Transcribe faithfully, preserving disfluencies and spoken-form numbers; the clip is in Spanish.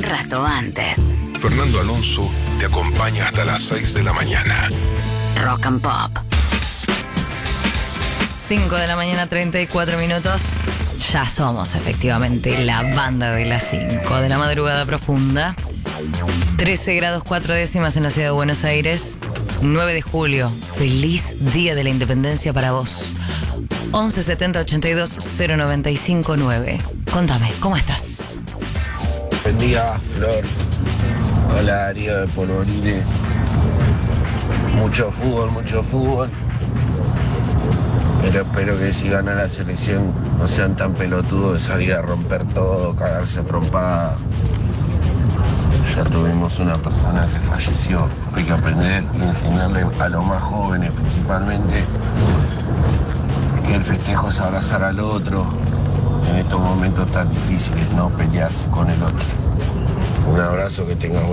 rato antes. Fernando Alonso te acompaña hasta las seis de la mañana. Rock and Pop. cinco de la mañana, treinta y cuatro minutos. Ya somos efectivamente la banda de las cinco de la madrugada profunda. trece grados cuatro décimas en la ciudad de Buenos Aires. nueve de julio. Feliz Día de la Independencia para vos. once setenta ochenta y dos cero noventa y cinco nueve. Contame, ¿cómo estás? Buen día, Flor. Hola, Darío de Polvorine. Mucho fútbol, mucho fútbol. Pero espero que si gana la selección no sean tan pelotudos de salir a romper todo, cagarse a trompada. Ya tuvimos una persona que falleció. Hay que aprender y enseñarle a los más jóvenes principalmente que el festejo es abrazar al otro en estos momentos tan difíciles, no pelearse con el otro. Un abrazo, que tengas buen